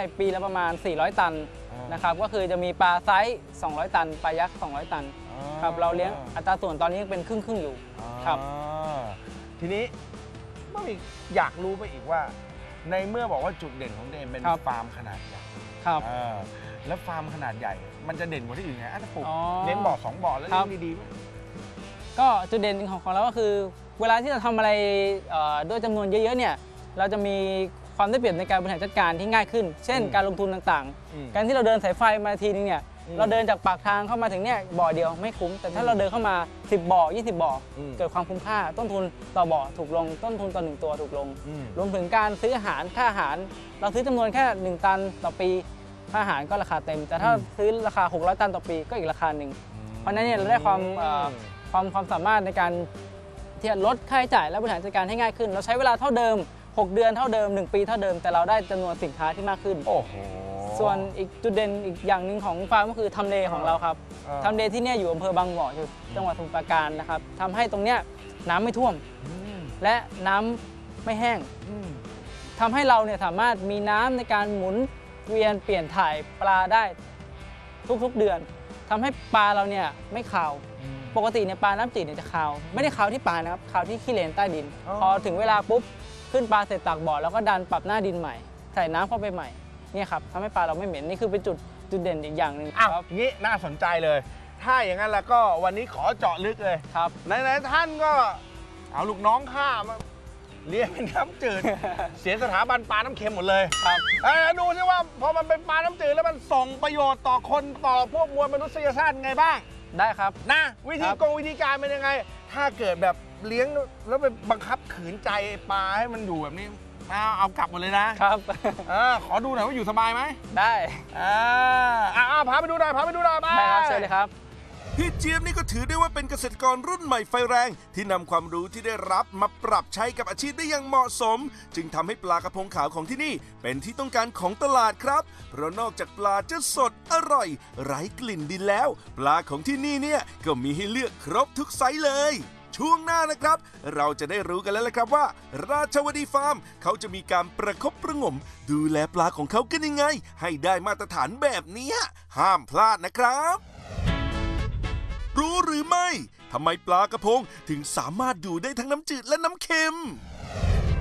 ปีละประมาณ400 ตันนะครับก็คือจะมีปลาไซส์200 ตันปลายักษ์200 ตันครับเราเลี้ยงอัตราส่วนตอนนี้เป็นครึ่งอยู่ครับทีนี้ก็มีอยากรู้ไปอีกว่าในเมื่อบอกว่าจุดเด่นของเดมเป็นฟาร์มขนาดใหญ่ครับแล้วฟาร์มขนาดใหญ่มันจะเด่นกว่าที่อื่นไงถ้าปลูกเน้นบ่อ2 บ่อแล้วเลี้ยงดีๆก็จุดเด่นของเราก็คือเวลาที่เราทำอะไรด้วยจำนวนเยอะๆเนี่ยเราจะมีความได้เปรียบในการบริหารจัดการที่ง่ายขึ้นเช่นการลงทุนต่างๆการที่เราเดินสายไฟมาทีนึงเนี่ยเราเดินจากปากทางเข้ามาถึงเนี่ยบ่อเดียวไม่คุ้มแต่ถ้าเราเดินเข้ามา10 บ่อ20 บ่อเกิดความคุ้มค่าต้นทุนต่อบ่อถูกลงต้นทุนต่อ1 ตัวถูกลงรวมถึงการซื้ออาหารค่าอาหารเราซื้อจำนวนแค่1 ตันต่อปีค่าอาหารก็ราคาเต็มแต่ถ้าซื้อราคา600 ตันต่อปีก็อีกราคาหนึ่งเพราะนั้นเนี่ยเราได้ความสามารถในการที่จะลดค่าใช้จ่ายและบริหารจัดการให้ง่ายขึ้นเราใช้เวลาเท่าเดิม6 เดือนเท่าเดิม1 ปีเท่าเดิมแต่เราได้จำนวนสินค้าที่มากขึ้นโอ้โหส่วนอีกจุดเด่นอีกอย่างหนึ่งของฟาร์มก็คือทำเลของเราครับทำเลที่นี่อยู่อำเภอบางบ่อจังหวัดสมุทรปราการนะครับทำให้ตรงเนี้ยน้ำไม่ท่วมและน้ำไม่แห้งทำให้เราเนี่ยสามารถมีน้ำในการหมุนเวียนเปลี่ยนถ่ายปลาได้ทุกๆเดือนทำให้ปลาเราเนี่ยไม่ขาวปกติเนี่ยปลาน้ำจืดเนี่ยจะขาวไม่ได้ขาวที่ปลานะครับขาวที่ขี้เลนใต้ดินพอถึงเวลาปุ๊บขึ้นปลาเสร็จตักบ่อแล้วก็ดันปรับหน้าดินใหม่ใส่น้ำเข้าไปใหม่เนี่ยครับทำให้ปลาเราไม่เหม็นนี่คือเป็นจุดเด่นอีกอย่างหนึ่งครับงี้น่าสนใจเลยถ้าอย่างนั้นแล้วก็วันนี้ขอเจาะลึกเลยครับไหนๆท่านก็เอาลูกน้องข้ามาเลี้ยงเป็นน้ำจืด เสียสถาบันปลาน้ำเค็มหมดเลยครับดูซิว่าพอมันเป็นปลาน้ำจืดแล้วมันส่งประโยชน์ต่อคนต่อพวกมวลมนุษยชาติไงบ้างได้ครับนะวิธีการเป็นยังไงถ้าเกิดแบบเลี้ยงแล้วไปบังคับขืนใจปลาให้มันอยู่แบบนี้เอากลับหมดเลยนะครับขอดูหน่อยว่าอยู่สบายไหมได้พาไปดูหน่อยไปได้ครับเชิญเลยครับพี่เจี๊ยบนี่ก็ถือได้ว่าเป็นเกษตรกรรุ่นใหม่ไฟแรงที่นำความรู้ที่ได้รับมาปรับใช้กับอาชีพได้อย่างเหมาะสมจึงทำให้ปลากระพงขาวของที่นี่เป็นที่ต้องการของตลาดครับเพราะนอกจากปลาจะสดอร่อยไร้กลิ่นดินแล้วปลาของที่นี่เนี่ยก็มีให้เลือกครบทุกไซส์เลยช่วงหน้านะครับเราจะได้รู้กันแล้วละครับว่าราชวดีฟาร์มเขาจะมีการประคบประหงมดูแลปลาของเขากันยังไงให้ได้มาตรฐานแบบนี้ห้ามพลาดนะครับรู้หรือไม่ทำไมปลากระพงถึงสามารถอยู่ได้ทั้งน้ำจืดและน้ำเค็ม